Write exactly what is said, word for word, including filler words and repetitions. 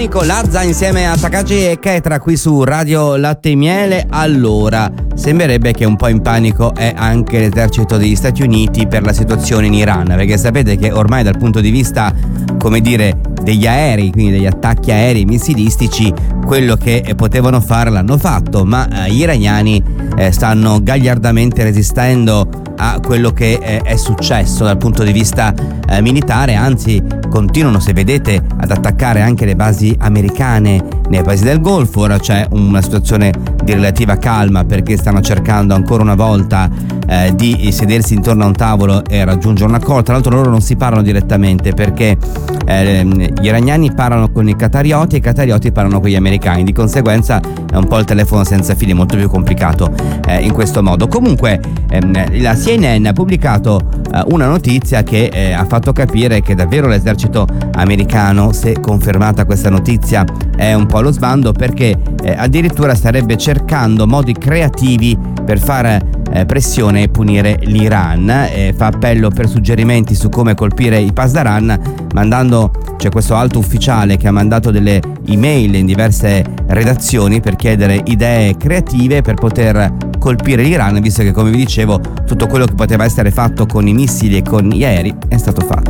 Panico, Lazza insieme a Takagi e Ketra qui su Radio Latte e Miele. Allora, sembrerebbe che un po' in panico è anche l'esercito degli Stati Uniti per la situazione in Iran, perché sapete che ormai dal punto di vista, come dire, degli aerei, quindi degli attacchi aerei missilistici, quello che potevano fare l'hanno fatto, ma eh, gli iraniani eh, stanno gagliardamente resistendo a quello che eh, è successo dal punto di vista eh, militare, anzi continuano, se vedete, ad attaccare anche le basi americane nei paesi del Golfo. Ora c'è una situazione di relativa calma perché stanno cercando ancora una volta eh, di sedersi intorno a un tavolo e raggiungere un accordo. Tra l'altro loro non si parlano direttamente perché eh, gli iraniani parlano con i qatarioti e i qatarioti parlano con gli americani, di conseguenza è un po' il telefono senza fili, molto più complicato eh, in questo modo. Comunque ehm, la C N N ha pubblicato eh, una notizia che eh, ha fatto capire che davvero l'esercito americano, se confermata questa notizia, è un po' allo sbando, perché eh, addirittura starebbe cercando modi creativi per fare eh, pressione e punire l'Iran. Eh, fa appello per suggerimenti su come colpire i Pasdaran, mandando, c'è questo alto ufficiale che ha mandato delle email in diverse redazioni per chiedere idee creative per poter colpire l'Iran, visto che, come vi dicevo, tutto quello che poteva essere fatto con i missili e con gli aerei è stato fatto.